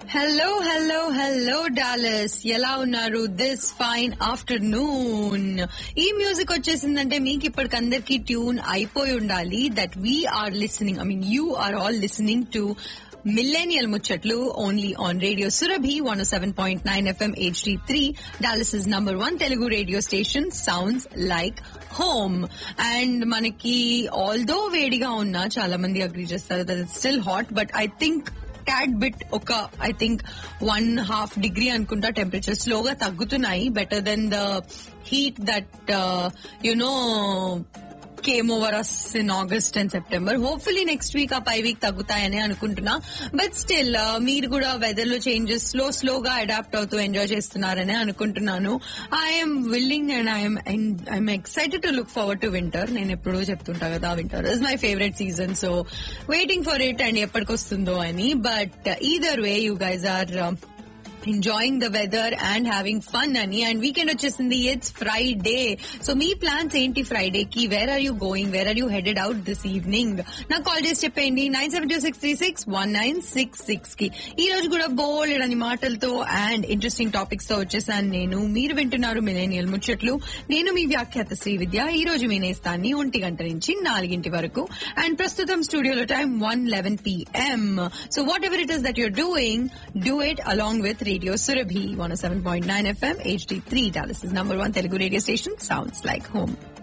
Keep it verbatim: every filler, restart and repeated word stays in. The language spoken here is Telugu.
హలో హలో హలో డాలస్, ఎలా ఉన్నారు దిస్ ఫైన్ ఆఫ్టర్నూన్? ఈ మ్యూజిక్ వచ్చేసిందంటే మీకు ఇప్పటికందరికి ట్యూన్ అయిపోయి ఉండాలి that we are listening, I mean you are all listening to Millennial Muchatlu only on Radio Surabhi one oh seven point nine F M H D three, Dallas's number one Telugu radio station. Sounds like home. And manaki although vediga unna chaala mandi agree chestaru that it's still hot, but I think tad bit oka I think one half degree anukunta temperature sloga taggutunayi, better than the heat that uh, you know came over us in August and September. Hopefully next week ఆ పై వీక్ తగ్గుతాయని అనుకుంటున్నా. బట్ స్టిల్ మీరు కూడా వెదర్ లో చేంజెస్ స్లో స్లోగా అడాప్ట్ అవుతూ ఎంజాయ్ చేస్తున్నారని అనుకుంటున్నాను. I'm willing and I'm I'm excited to look forward to winter. నేను ఎప్పుడూ చెప్తుంటా కదా, winter is my favourite season, so waiting for it and ఎప్పటికొస్తుందో అని. But either way you guys are enjoying the weather and having fun ani, and weekend vachesindi, it's Friday. So me plans enti Friday ki? Where are you going? Where are you headed out this evening? Na call chesi cheppandi nine seven two six three six one nine six six ki. ee roju kuda bold ani maatalto and interesting topics tho vachesanu nenu. Meer vintunnaru Millennial Muchatlu. Nenu mee Vyakhyata Sri Vidya. ee roju mee nestani ఒంటి గంట నుంచి నాలుగింటి వరకు, and prastutam studio lo time one eleven p m. So whatever it is that you're doing, do it along with Radio Surabhi one oh seven point nine F M H D three, Dallas's number one Telugu radio station. Sounds like home.